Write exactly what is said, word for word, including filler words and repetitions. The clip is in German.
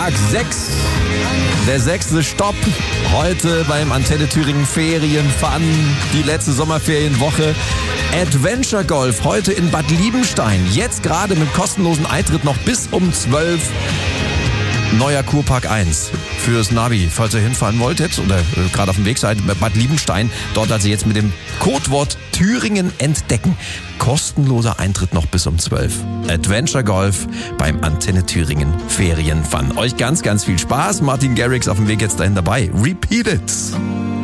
Tag sechs. Der sechste Stopp. Heute beim Antenne Thüringen Ferien-Fun. Die letzte Sommerferienwoche. Adventure Golf heute in Bad Liebenstein. Jetzt gerade mit kostenlosen Eintritt noch bis um zwölf. Neuer Kurpark eins fürs Navi, falls ihr hinfahren wolltet oder äh, gerade auf dem Weg seid, Bad Liebenstein. Dort also jetzt mit dem Codewort Thüringen entdecken. Kostenloser Eintritt noch bis um zwölf. Adventure Golf beim Antenne Thüringen Ferien-Fun. Euch ganz, ganz viel Spaß. Martin Garrix auf dem Weg jetzt dahin dabei. Repeat it!